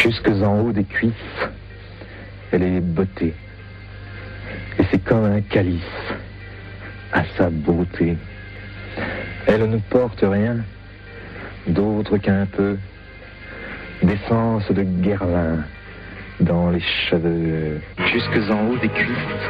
Jusques en haut des cuisses, elle est beauté. Et c'est comme un calice à sa beauté. Elle ne porte rien d'autre qu'un peu d'essence de guerlin dans les cheveux. Jusques en haut des cuisses,